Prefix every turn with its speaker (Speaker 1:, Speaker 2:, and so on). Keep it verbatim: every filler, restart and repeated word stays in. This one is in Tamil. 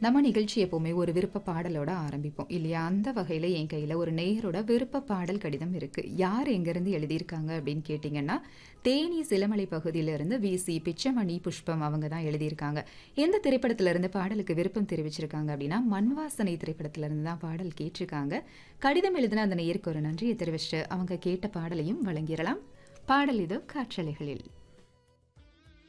Speaker 1: நம்ம நிகழ்ச்சி எப்பவுமே ஒரு விருப்ப பாடலோட ஆரம்பிப்போம் இல்லையா? அந்த வகையில என் கையில ஒரு நேயரோட விருப்ப பாடல் கடிதம் இருக்கு. யார் எங்கேருந்து எழுதியிருக்காங்க அப்படின்னு கேட்டிங்கன்னா, தேனி சிலமலை பகுதியிலிருந்து வி.சி. பிச்சமணி புஷ்பம் அவங்க தான் எழுதியிருக்காங்க. எந்த திரைப்படத்துல இருந்து பாடலுக்கு விருப்பம் தெரிவிச்சிருக்காங்க அப்படின்னா, மண்வாசனை திரைப்படத்துல இருந்து தான் பாடல் கேட்டிருக்காங்க. கடிதம் எழுதின அந்த நேயருக்கு ஒரு நன்றியை தெரிவிச்சுட்டு அவங்க கேட்ட பாடலையும் வழங்கிடலாம். பாடல் இதோ காற்றலைகளில்.